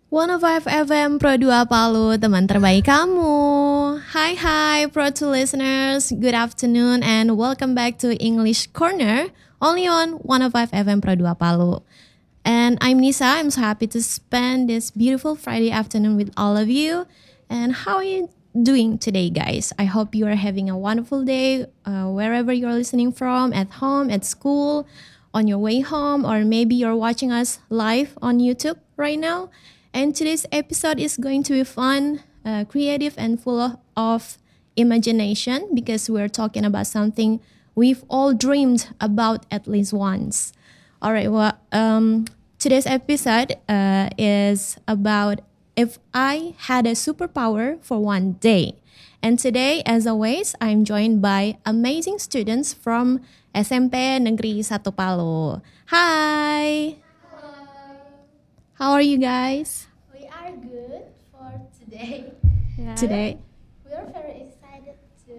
105 FM Pro 2 Palu, teman terbaik kamu. Hai Pro 2 listeners, good afternoon and welcome back to English Corner, only on 105 FM Pro 2 Palu. And I'm Nisa, I'm so happy to spend this beautiful Friday afternoon with all of you. And how are you doing today, guys? I hope you are having a wonderful day wherever you're listening from, at home, at school, on your way home, or maybe you're watching us live on YouTube right now. And today's episode is going to be fun, creative, and full of imagination because we're talking about something we've all dreamed about at least once. All right, today's episode is about if I had a superpower for one day. And today, as always, I'm joined by amazing students from SMP Negeri 1 Palu. Hi! How are you guys? We are good for today. Yeah. Today? We are very excited to.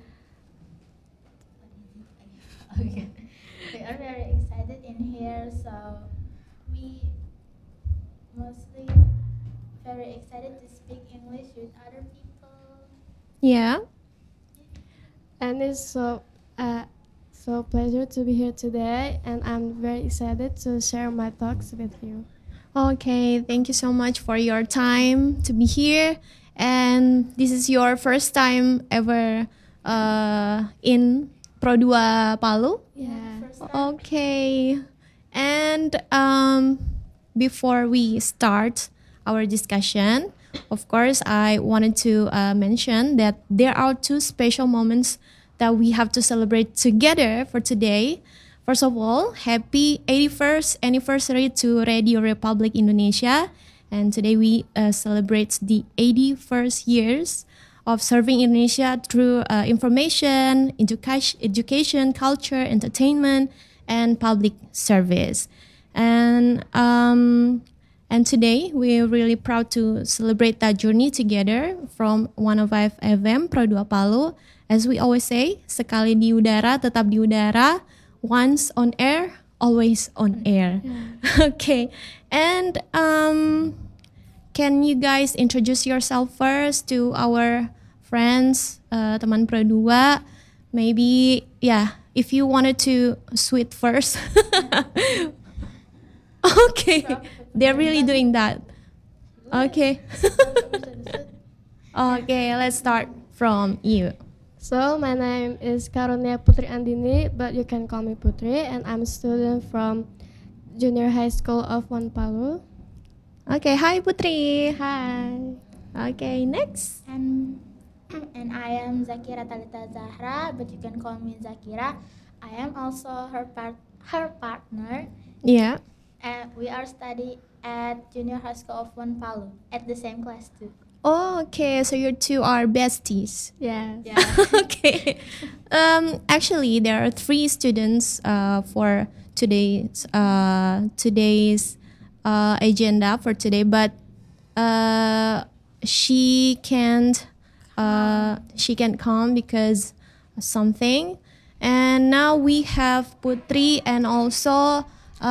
Okay. We are very excited in here, so we mostly very excited to speak English with other people. Yeah. And it's so pleasure to be here today, and I'm very excited to share my thoughts with you. Okay, thank you so much for your time to be here. And this is your first time ever in Pro 2 Palu? Yeah. First time. Okay. And before we start our discussion, of course, I wanted to mention that there are two special moments that we have to celebrate together for today. First of all, happy 81st anniversary to Radio Republic Indonesia. And today we celebrate the 81st years of serving Indonesia through information, education, culture, entertainment, and public service. And today we're really proud to celebrate that journey together from 105 FM Pro 2 Palu. As we always say, sekali di udara, tetap di udara. Once on air, always on air. Yeah. Okay. And can you guys introduce yourself first to our friends, teman Pro 2? Maybe, yeah, if you wanted to sweet first. Okay. They're really doing that. Okay. Okay, let's start from you. So my name is Karunia Putri Andini, but you can call me Putri, and I'm a student from Junior High School of One Palu. Okay, hi Putri. Hi. Okay, next. And I am Zakira Talita Zahra, but you can call me Zakira. I am also her partner. Yeah. And we are study at Junior High School of One Palu at the same class too. Oh, okay. So you two are besties. Yes. Yeah. Okay. Actually, there are three students for today's agenda for today, but she can't come because of something. And now we have Putri and also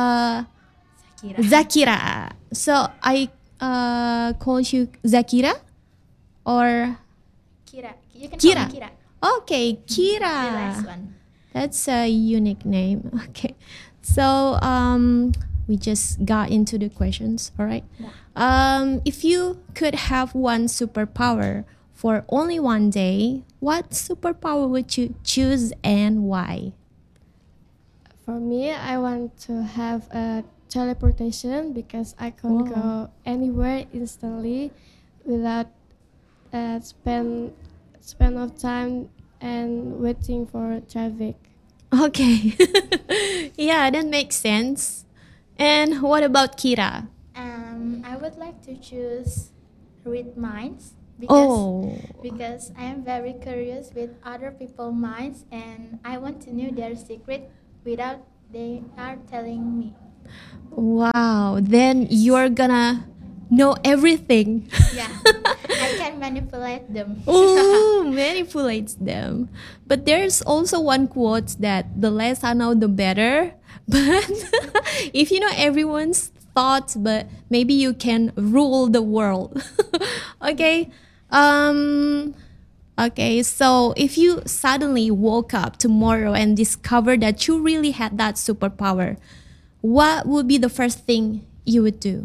Zakira. So I call you Zakira or Kira. You can Kira. call me Kira. Okay, Kira. The last one. That's a unique name. Okay. So we just got into the questions, all right? Yeah. If you could have one superpower for only one day, what superpower would you choose and why? For me, I want to have a teleportation because I can Wow. go anywhere instantly without spend of time and waiting for traffic. Okay. Yeah, that makes sense. And what about Kira? I would like to choose read minds because I am very curious with other people's minds and I want to know their secret without they are telling me. Wow, then you're gonna know everything. Yeah, I can manipulate them. Ooh, manipulates them. But there's also one quote that the less I know, the better. But if you know everyone's thoughts, but maybe you can rule the world. Okay. Okay, so if you suddenly woke up tomorrow and discover that you really had that superpower, what would be the first thing you would do?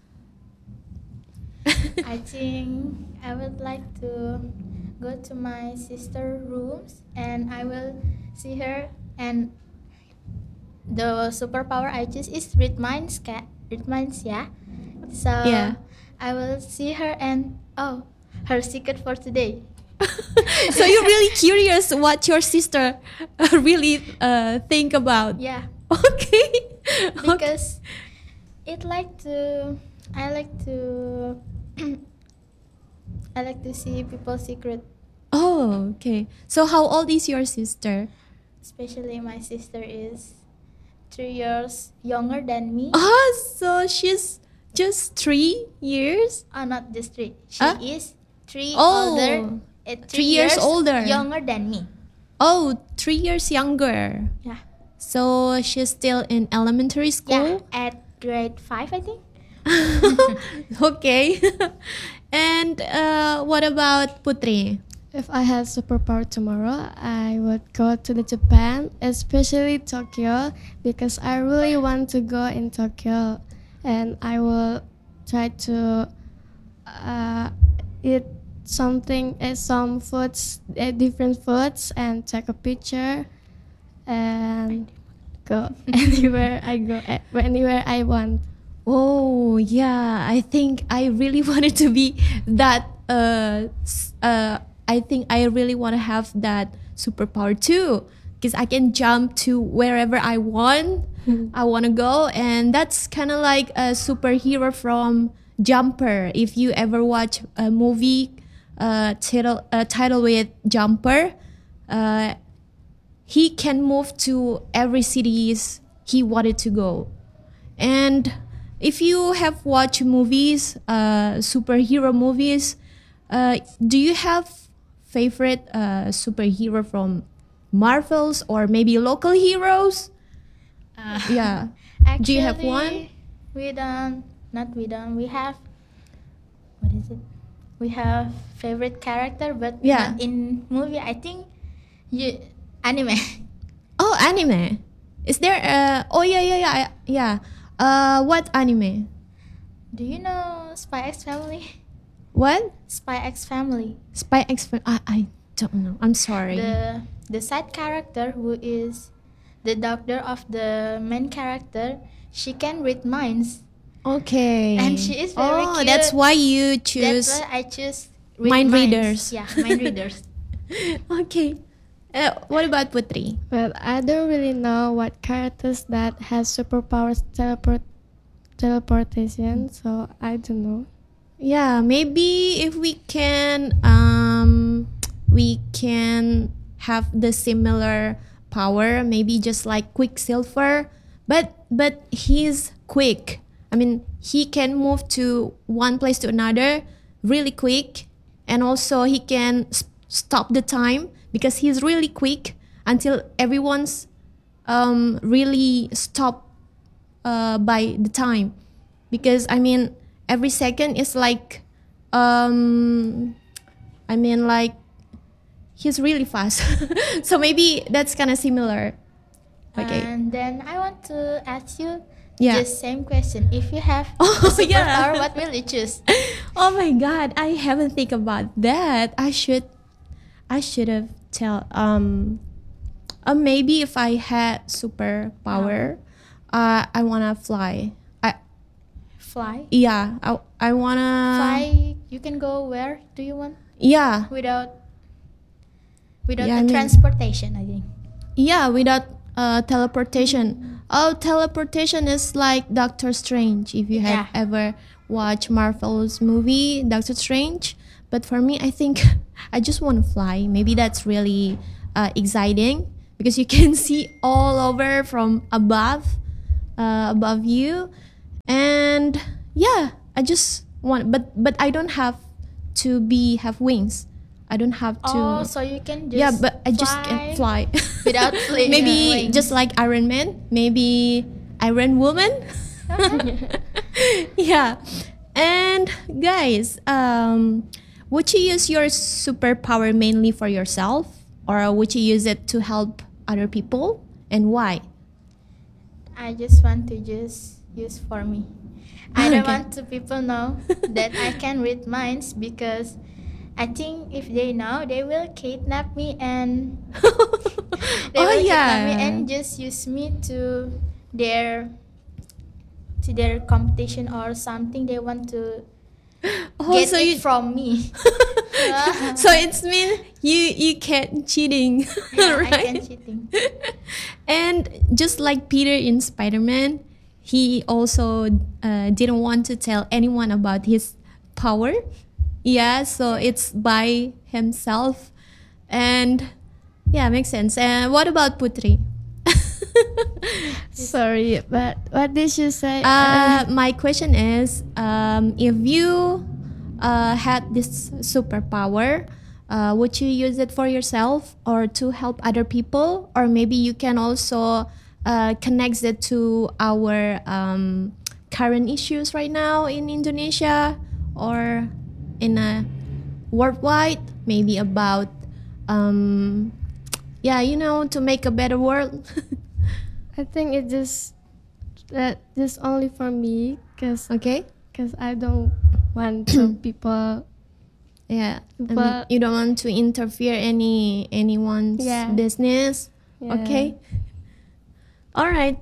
I think I would like to go to my sister's rooms and I will see her, and the superpower I choose is read minds, yeah. So Yeah. I will see her and her secret for today. So you're really curious what your sister really think about. Yeah, Okay. Okay. because it like to I like to I like to see people's secret, Oh, okay. So how old is your sister? especially my sister is 3 years younger than me. Oh, so she's just 3 years? Not just three. She Huh? is three Oh, older, 3 years older. younger than me. Oh, 3 years younger. Yeah, So she's still in elementary yeah, school? at grade 5, I think. Okay. And what about Putri? If I had superpower tomorrow, I would go to the Japan, especially Tokyo, because I really want to go in Tokyo, and I will try to eat some foods, different foods, and take a picture, and go anywhere I want. Oh, yeah. I think I really wanted to be that. I think I really want to have that superpower too, because I can jump to wherever I want. I want to go, and that's kind of like a superhero from Jumper. If you ever watch a movie title with Jumper, he can move to every cities he wanted to go. And if you have watched movies, superhero movies, do you have favorite superhero from Marvels or maybe local heroes? Yeah. Actually, Do you have one? We don't. Not we don't. We have. What is it? We have favorite character, but Yeah. not in movie. I think anime. Oh, anime. Is there? Oh yeah. What anime? Do you know Spy X Family? What? Spy X Family. Spy X. I don't know. I'm sorry. The side character who is the doctor of the main character, she can read minds. Okay. And she is very Oh, cute. that's why you choose. That's why I choose Mind minds. readers. Yeah, mind readers. Okay. What about Putri? But I don't really know what characters that has superpowers teleportation, so I don't know. Yeah, maybe if we can have the similar power, maybe just like Quicksilver, but he's quick. I mean, he can move to one place to another really quick, and also he can stop the time because he's really quick until everyone's really stop by the time, because I mean every second is like like he's really fast. So maybe that's kind of similar. Okay. And then I want to ask you Yeah. the same question. If you have Oh, a superpower, yeah. what will you choose? Oh my god, I haven't think about that. I should have tell maybe if I had superpower, I wanna fly. Fly. Yeah, I wanna Fly. You can go where do you want Yeah. without Yeah, I the mean- transportation, I think. Yeah, without teleportation. Oh, teleportation is like Doctor Strange. If you have Yeah. ever watched Marvel's movie Doctor Strange, but for me, I think I just want to fly. Maybe that's really exciting because you can see all over from above you, and yeah, I just want. But I don't have to have wings. I don't have to. Oh, so you can just Yeah, but I just can't fly. without Maybe wings. just like Iron Man, maybe Iron Woman. Yeah. And guys, would you use your superpower mainly for yourself, or would you use it to help other people, and why? I just want to just use for me. I don't Okay. want to people know that I can read minds because I think if they know, they will kidnap me and they Oh will kidnap me yeah. and just use me their to their competition or something. They want to Oh, get so it you. from me. So it's mean you can't cheating, Yeah, right? I can cheating. And just like Peter in Spider-Man, he also didn't want to tell anyone about his power. Yeah, so it's by himself. And yeah, makes sense. And what about Putri? Sorry, but what did you say? My question is, if you had this superpower, would you use it for yourself or to help other people? Or maybe you can also connect it to our current issues right now in Indonesia or in a worldwide, maybe about, yeah, to make a better world. I think it just only for me, Okay. cause I don't want to people. Yeah, I mean, But- you don't want to interfere anyone's Yeah. business. Yeah. Okay. All right.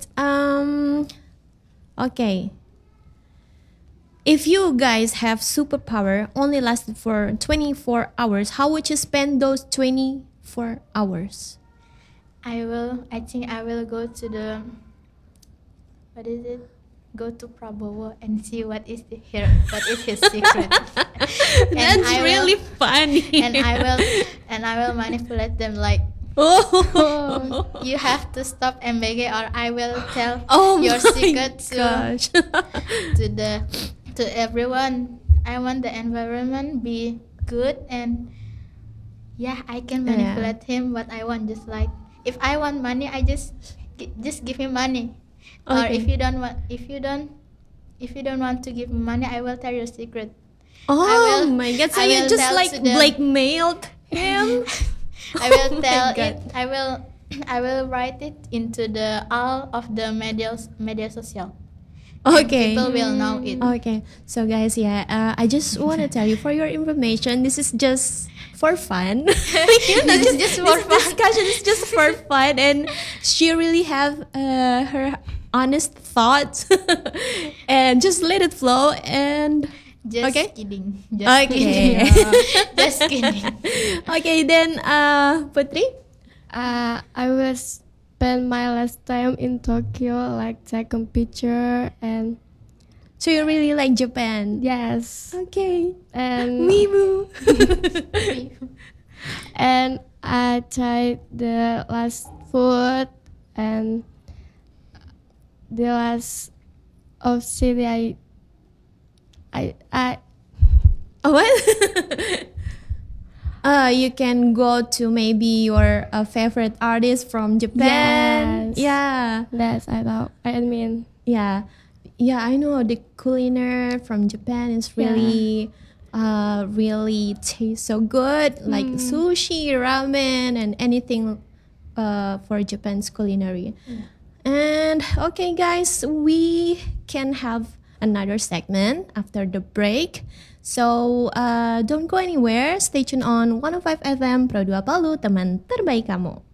Okay. If you guys have superpower only lasted for 24 hours, how would you spend those 24 hours? I think I will go to the what is it? Go to Prabowo and see what is his secret. That's I will- really funny. and I will manipulate them like Oh. you have to stop MBG or I will tell Oh your my secret gosh. to everyone. I want the environment be good and yeah, I can Yeah. manipulate him what I want. Just like if I want money, I just give him money. Or Okay. if you don't want to give me money, I will tell your secret. Oh will- my god! So I you will just tell like to them- blackmailed him? I will Oh my tell God. it. I will write it into the all of the media social. And Okay. people will know it. Okay. So guys, yeah, I just want to tell you for your information, this is just for fun. This is just for this fun. discussion is just for fun, and she really have her honest thoughts, and just let it flow. And Just Okay. kidding. Just Okay. kidding. Just kidding. okay, then Putri. I will spend my last time in Tokyo, like taking picture and So you really like Japan? yes, Okay. and Weeboo. and I tried the last food and the last of city I What? You can go to maybe your favorite artist from Japan. Yes. Yeah. that's I mean Yeah. Yeah, I know the culinary from Japan is really really tastes so good, like sushi, ramen, and anything for Japan's culinary. And okay, guys, we can have another segment after the break. So don't go anywhere. Stay tuned on 105 FM Pro 2 Palu, teman terbaik kamu.